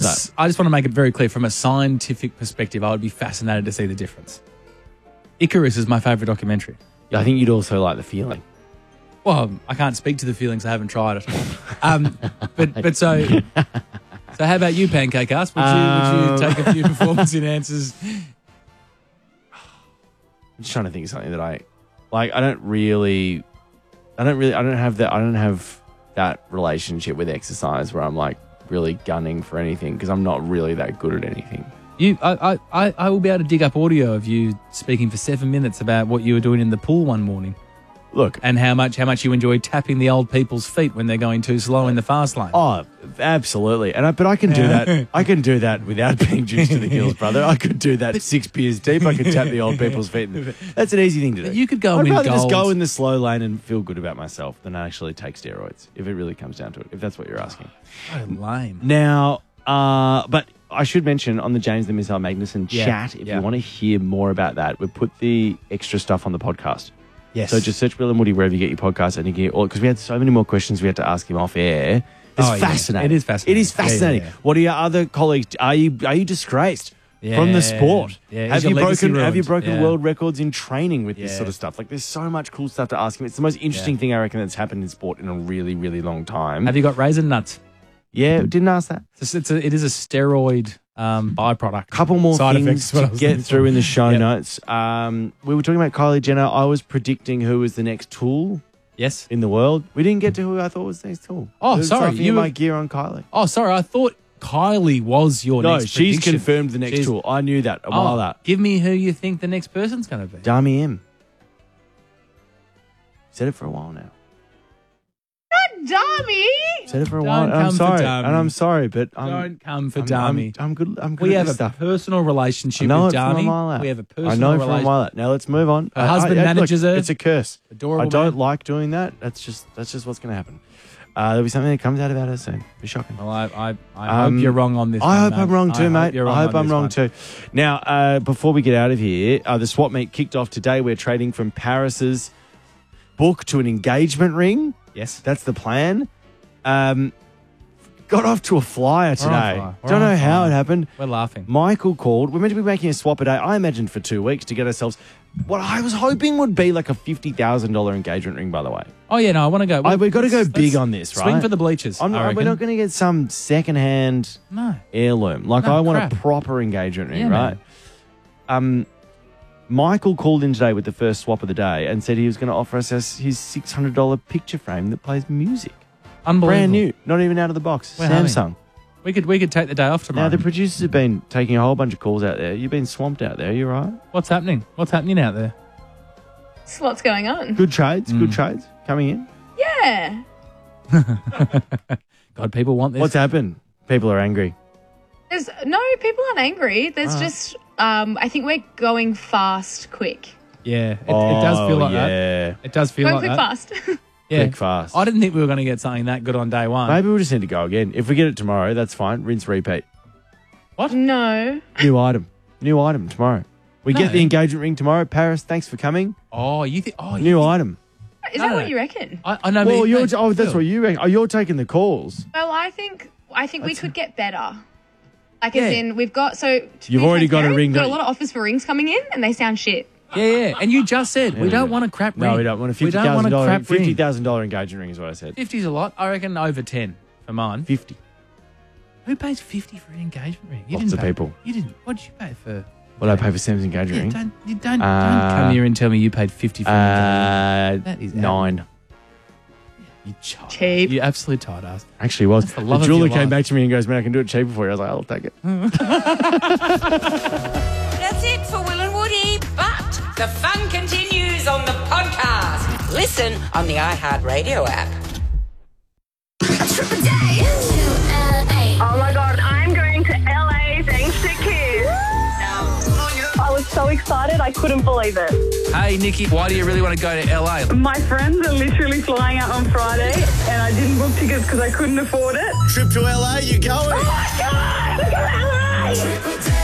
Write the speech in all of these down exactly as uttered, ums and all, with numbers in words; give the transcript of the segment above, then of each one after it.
that. I just want to make it very clear from a scientific perspective, I would be fascinated to see the difference. Icarus is my favourite documentary. I think you'd also like the feeling. Well, I can't speak to the feelings. I haven't tried it. Um, but but so so how about you, Pancake Ass? Would you, Um, would you take a few performance enhancers? I'm just trying to think of something that I like. I don't really, I don't really, I don't have that. I don't have that relationship with exercise where I'm like really gunning for anything because I'm not really that good at anything. You, I, I, I will be able to dig up audio of you speaking for seven minutes about what you were doing in the pool one morning. Look, and how much how much you enjoy tapping the old people's feet when they're going too slow in the fast lane. Oh, absolutely. And I, but I can do that. I can do that without being juiced to the gills, brother. I could do that six beers deep. I could tap the old people's feet. That's an easy thing to do. But you could go I'd and win rather just gold. go in the slow lane and feel good about myself than actually take steroids, if it really comes down to it, if that's what you're asking. So lame. Now, uh, but I should mention on the James the Missile Magnuson Yeah, chat, if yeah. you want to hear more about that, we put the extra stuff on the podcast. Yes. So just search Will and Woody wherever you get your podcast and you get all, because we had so many more questions we had to ask him off air. It's Oh, yeah. fascinating. It is fascinating. It is Yeah, yeah, fascinating. yeah. What are your other colleagues? Are you are you disgraced Yeah. from the sport? Yeah, is Have your you legacy broken Have you ruined? broken Yeah. world records in training with this Yeah. sort of stuff? Like, there's so much cool stuff to ask him. It's the most interesting Yeah. thing I reckon that's happened in sport in a really, really long time. Have you got raisin nuts? Yeah, didn't ask that. It's, it's a, it is a steroid um, byproduct. Couple more Side things effects is what I to was get looking through for. in the show Yep. notes. Um, we were talking about Kylie Jenner. I was predicting who was the next tool Yes. in the world. We didn't get to who I thought was the next tool. Oh, Who's sorry, laughing you at were- my gear on Kylie. Oh, sorry. I thought Kylie was your No, next she's prediction. confirmed the next She's- tool. I knew that a Oh, while out. give me who you think the next person's going to be. Dami M. Said it for a while now. Dummy! Said it for a Don't while. And I'm come for sorry, Dami. and I'm sorry, but I'm, Don't come for I'm, Dami. I'm, I'm good. I'm good We at have this a stuff. personal I relationship know with it from a Dami. while out. We have a personal I know it from a relationship. while out. Now let's move on. Her I- husband I- I- manages look, her. It's a curse. Adorable I don't man. like doing that. That's just that's just what's going to happen. Uh, there'll be something that comes out about her soon. Be shocking. Well, I, I, I Um, hope you're wrong on this I one, hope mate. I'm wrong too, I mate. Hope you're wrong I hope on I'm this wrong one. too. Now, uh, before we get out of here, uh, the swap meet kicked off today. We're trading from Paris's book to an engagement ring. Yes. That's the plan. Um, got off to a flyer We're on today. fire. We're Don't on know how fire. it happened. We're laughing. Michael called. We're meant to be making a swap a day, I imagined, for two weeks to get ourselves what I was hoping would be like a fifty thousand dollars engagement ring, by the way. Oh, yeah, no, I want to go. I- we've got to go let's- big let's on this, right? Swing for the bleachers. I'm I not, we're reckon. not going to get some secondhand No. heirloom. Like, No, I want crap. a proper engagement ring, Yeah, right? man. Um, Michael called in today with the first swap of the day and said he was going to offer us his his six hundred dollars picture frame that plays music. Unbelievable. Brand new, not even out of the box. We're having- Samsung. We could we could take the day off tomorrow. Now, the producers have been taking a whole bunch of calls out there. You've been swamped out there. You right? What's happening? What's happening out there? So what's going on? Good trades, Mm. good trades coming in. Yeah. God, people want this. What's happened? People are angry. There's no people aren't angry. There's Ah. just um I think we're going fast quick. Yeah, it, it does feel Oh, like that. yeah. It does feel Going like quick that. fast. Yeah. Quick fast. I didn't think we were going to get something that good on day one. Maybe we'll just need to go again. If we get it tomorrow, that's fine. Rinse, repeat. No. New item. New item tomorrow. We No. get the engagement ring tomorrow. Paris, thanks for coming. Oh, you think? Oh, you New think- item. Is No, that no, what no. you reckon? I, I know. well, but- you're, mate, oh, that's Phil. what you reckon. Oh, you're taking the calls. Well, I think I think we That's- could get better. Like Yeah. as in we've got so to You've be already got a transparent, ring, we've got a don't lot of offers for rings coming in and they sound shit. Yeah, yeah. And you just said we we don't go. want a crap ring. No, we don't want a We fifty don't thousand want a dollar crap fifty ring. thousand dollar engagement ring is what I said. Fifty's a lot. I reckon over ten for mine. Fifty. Who pays fifty for an engagement ring? You Lots didn't of pay- people. You didn't. What did you pay for? What did I pay for Sam's engagement Yeah, ring? don't you don't, Uh, don't come here and tell me you paid fifty for an engagement. Uh, That is nine. You child. Cheap. You absolute tight ass. Actually, it was. That's the The, love of jeweler your came life. back to me and goes, "Man, I can do it cheaper for you." I was like, "I'll take it." That's it for Will and Woody, but the fun continues on the podcast. Listen on the iHeartRadio app. Oh my god, I'm going to L A thanks to Kiss. I was so excited, I couldn't believe it. Hey, Nikki, why do you really want to go to L A? My friends are literally flying out on Friday and I didn't book tickets because I couldn't afford it. Trip to L A, you going? Oh my god, look at L A!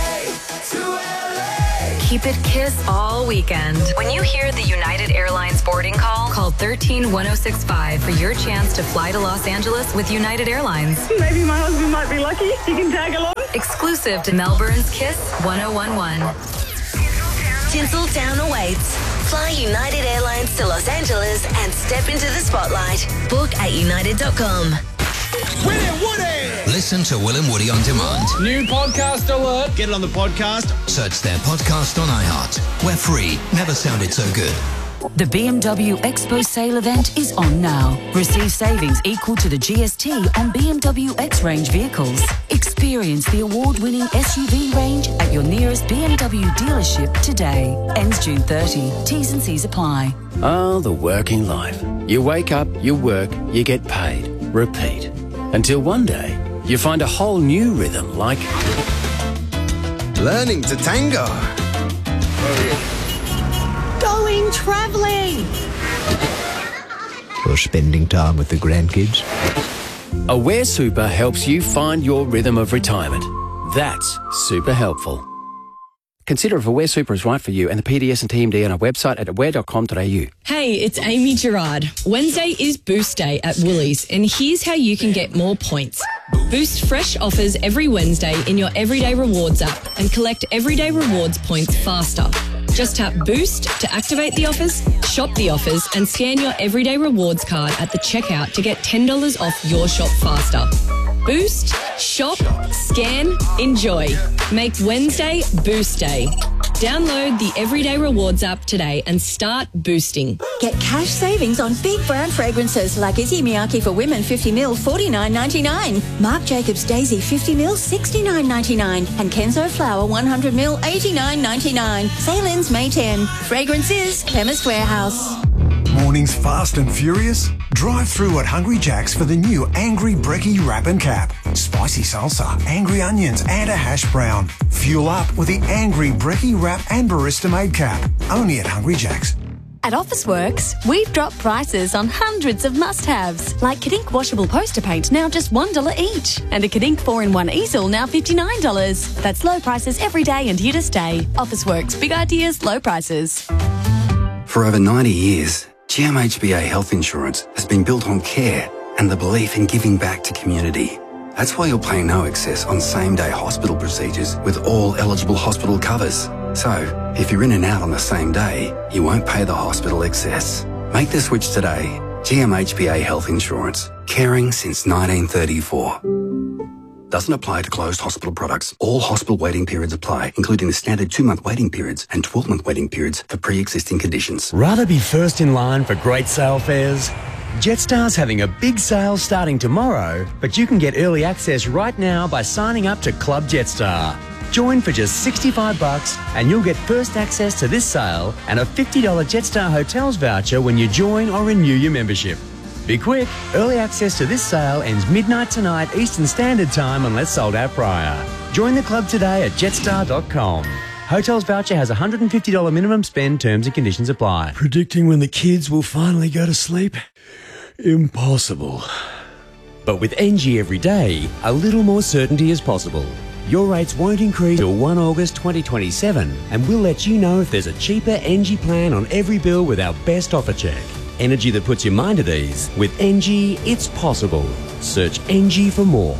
Keep it Kiss all weekend. When you hear the United Airlines boarding call, call one three one oh six five for your chance to fly to Los Angeles with United Airlines. Maybe my husband might be lucky, he can tag along. Exclusive to Melbourne's Kiss one oh one point one. Tinseltown awaits. Fly United Airlines to Los Angeles and step into the spotlight. Book at united dot com. Will and Woody! Listen to Will and Woody on demand. New podcast alert. Get it on the podcast. Search their podcast on iHeart. We're free. Never sounded so good. The B M W Expo sale event is on now. Receive savings equal to the G S T on B M W X-Range vehicles. Experience the award-winning S U V range at your nearest B M W dealership today. Ends June thirtieth. T's and C's apply. Oh, the working life. You wake up, you work, you get paid. Repeat. Until one day, you find a whole new rhythm like... Learning to tango. Going travelling. Or spending time with the grandkids. Aware Super helps you find your rhythm of retirement. That's super helpful. Consider if Aware Super is right for you and the P D S and T M D on our website at aware dot com dot a u. Hey, it's Amy Gerard. Wednesday is Boost Day at Woolies, and here's how you can get more points. Boost fresh offers every Wednesday in your Everyday Rewards app and collect Everyday Rewards points faster. Just tap Boost to activate the offers, shop the offers, and scan your Everyday Rewards card at the checkout to get ten dollars off your shop faster. Boost, shop, scan, enjoy. Make Wednesday Boost Day. Download the Everyday Rewards app today and start boosting. Get cash savings on big brand fragrances like Issey Miyake for women fifty mil forty-nine ninety-nine, Marc Jacobs Daisy fifty mil sixty-nine ninety-nine, and Kenzo Flower one hundred mil eighty-nine ninety-nine. Sale ends May tenth. Fragrances, Chemist Warehouse. Mornings fast and furious? Drive through at Hungry Jack's for the new Angry Brekkie Wrap and Cap. Spicy salsa, angry onions and a hash brown. Fuel up with the Angry Brekkie Wrap and Barista Made Cap. Only at Hungry Jack's. At Officeworks, we've dropped prices on hundreds of must-haves, like Kadink washable poster paint now just one dollar each, and a Kadink four in one easel now fifty-nine dollars. That's low prices every day and here to stay. Officeworks, big ideas, low prices. For over ninety years, G M H B A Health Insurance has been built on care and the belief in giving back to community. That's why you'll pay no excess on same-day hospital procedures with all eligible hospital covers. So, if you're in and out on the same day, you won't pay the hospital excess. Make the switch today. G M H B A Health Insurance. Caring since nineteen thirty-four. Doesn't apply to closed hospital products. All hospital waiting periods apply, including the standard two-month waiting periods and twelve-month waiting periods for pre-existing conditions. Rather be first in line for great sale fares? Jetstar's having a big sale starting tomorrow, but you can get early access right now by signing up to Club Jetstar. Join for just sixty-five bucks and you'll get first access to this sale and a fifty dollars Jetstar Hotels voucher when you join or renew your membership. Be quick, early access to this sale ends midnight tonight Eastern Standard Time unless sold out prior. Join the club today at jetstar dot com. Hotels voucher has a one hundred fifty dollars minimum spend, terms and conditions apply. Predicting when the kids will finally go to sleep? Impossible. But with N G every day, a little more certainty is possible. Your rates won't increase till the first of August twenty twenty-seven, and we'll let you know if there's a cheaper N G plan on every bill with our best offer check. Energy that puts your mind at ease. With N G, it's possible. Search N G for more.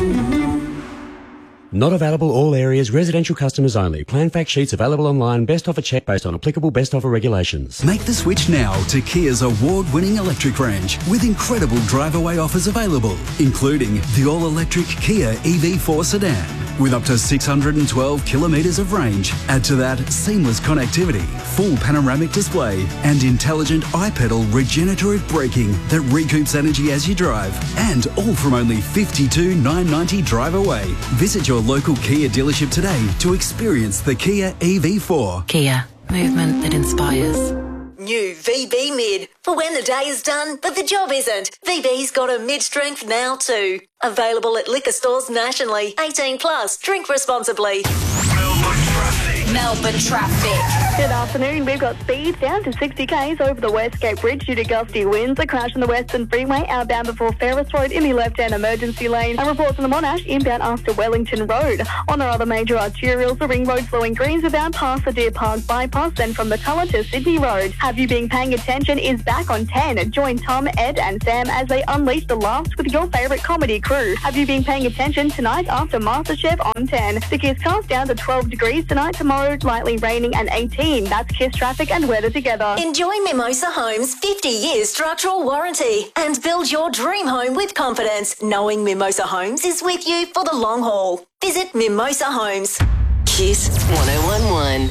Not available all areas, residential customers only. Plan fact sheets available online. Best offer check based on applicable best offer regulations. Make the switch now to Kia's award-winning electric range with incredible drive-away offers available, including the all-electric Kia E V four sedan with up to six hundred twelve kilometres of range. Add to that seamless connectivity, full panoramic display and intelligent iPedal regenerative braking that recoups energy as you drive, and all from only fifty-two thousand nine hundred ninety drive away. Visit your local Kia dealership today to experience the Kia E V four. Kia, movement that inspires. New V B Mid. For when the day is done, but the job isn't. V B's got a mid-strength now too. Available at liquor stores nationally. eighteen plus. Drink responsibly. Melbourne traffic. Melbourne traffic. Good afternoon. We've got speeds down to sixty k's over the Westgate Bridge due to gusty winds. A crash on the Western Freeway outbound before Ferris Road in the left-hand emergency lane. And reports on the Monash inbound after Wellington Road. On our other major arterials, the Ring Road flowing Greensbound past the Deer Park bypass and from McCullough to Sydney Road. Have You Been Paying Attention is back on ten. Join Tom, Ed and Sam as they unleash the laughs with your favourite comedy crew. Have You Been Paying Attention tonight after MasterChef on ten. The Kiss cast down to twelve degrees tonight, tomorrow lightly raining and eighteen. That's Kiss traffic and weather together. Enjoy Mimosa Homes' fifty years structural warranty and build your dream home with confidence, knowing Mimosa Homes is with you for the long haul. Visit Mimosa Homes. Kiss one oh one one.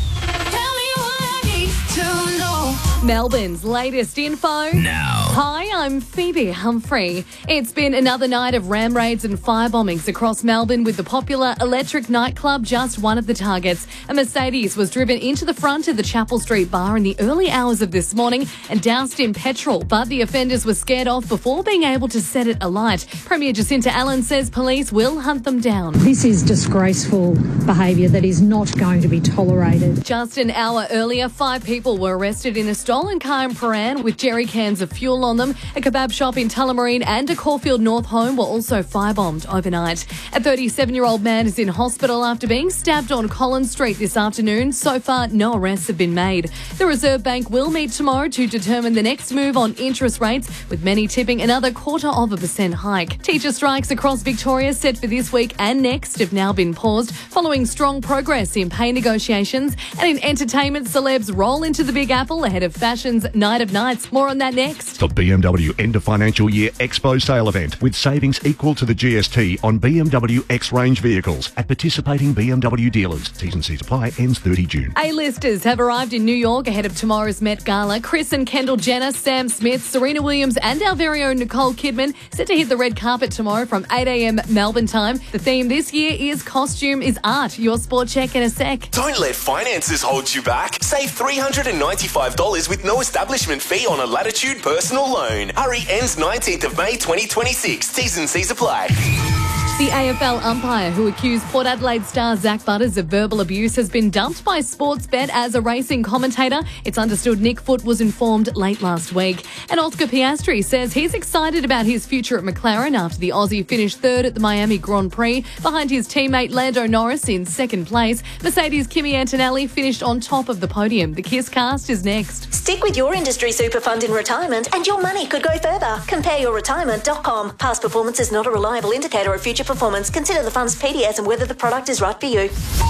Melbourne's latest info. Now. Hi, I'm Phoebe Humphrey. It's been another night of ram raids and fire bombings across Melbourne, with the popular Electric nightclub just one of the targets. A Mercedes was driven into the front of the Chapel Street bar in the early hours of this morning and doused in petrol, but the offenders were scared off before being able to set it alight. Premier Jacinta Allen says police will hunt them down. This is disgraceful behaviour that is not going to be tolerated. Just an hour earlier, five people were arrested in a stolen car in Paran with jerry cans of fuel on them. A kebab shop in Tullamarine and a Caulfield North home were also firebombed overnight. A thirty-seven-year-old man is in hospital after being stabbed on Collins Street this afternoon. So far, no arrests have been made. The Reserve Bank will meet tomorrow to determine the next move on interest rates, with many tipping another quarter of a percent hike. Teacher strikes across Victoria set for this week and next have now been paused following strong progress in pay negotiations. And in entertainment, celebs roll into the Big Apple ahead of Fashion's Night of Nights. More on that next. The B M W End of Financial Year Expo Sale Event with savings equal to the G S T on B M W X-Range vehicles at participating B M W dealers. T's and C's apply. Ends thirtieth of June. A-listers have arrived in New York ahead of tomorrow's Met Gala. Kris and Kendall Jenner, Sam Smith, Serena Williams and our very own Nicole Kidman set to hit the red carpet tomorrow from eight a.m. Melbourne time. The theme this year is Costume is Art. Your sport check in a sec. Don't let finances hold you back. Save three hundred ninety-five dollars with no establishment fee on a Latitude personal loan. Hurry, ends nineteenth of May twenty twenty-six. T's and C's apply. The A F L umpire who accused Port Adelaide star Zach Butters of verbal abuse has been dumped by Sportsbet as a racing commentator. It's understood Nick Foot was informed late last week. And Oscar Piastri says he's excited about his future at McLaren after the Aussie finished third at the Miami Grand Prix behind his teammate Lando Norris in second place. Mercedes' Kimi Antonelli finished on top of the podium. The Kiss cast is next. Stick with your industry super fund in retirement and your money could go further. compare your retirement dot com. Past performance is not a reliable indicator of future performance. Consider the fund's P D S and whether the product is right for you.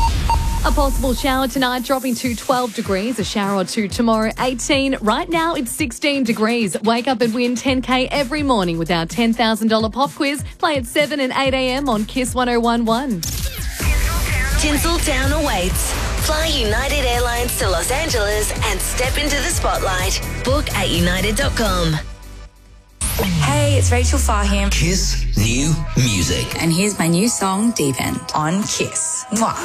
A possible shower tonight, dropping to twelve degrees. A shower or two tomorrow, eighteen. Right now, it's sixteen degrees. Wake up and win ten K every morning with our ten thousand dollars pop quiz. Play at seven and eight a.m. on Kiss one oh one one. Tinseltown awaits. Fly United Airlines to Los Angeles and step into the spotlight. Book at united dot com. Hey, it's Rachel Fahim. Kiss New Music. And here's my new song, Deep End, on Kiss. Mwah.